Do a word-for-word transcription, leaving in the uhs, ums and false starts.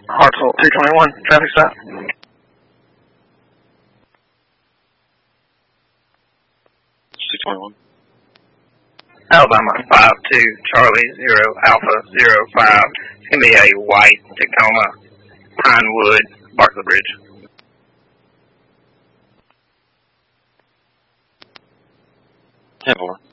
Hartsville two twenty-one, traffic stop. two twenty-one. Alabama five two Charlie zero Alpha zero five. It's gonna be a white Tacoma, Pinewood, Barkley Bridge. ten four.